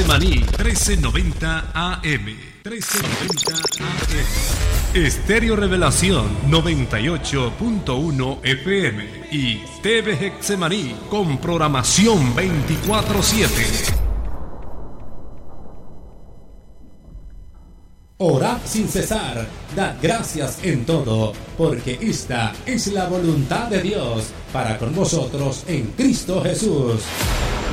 Hexemaní, 1390 AM. 1390 AM. Estéreo Revelación, 98.1 FM. Y TV Hexemaní, con programación 24/7. Orad sin cesar, dad gracias en todo, porque esta es la voluntad de Dios para con vosotros en Cristo Jesús.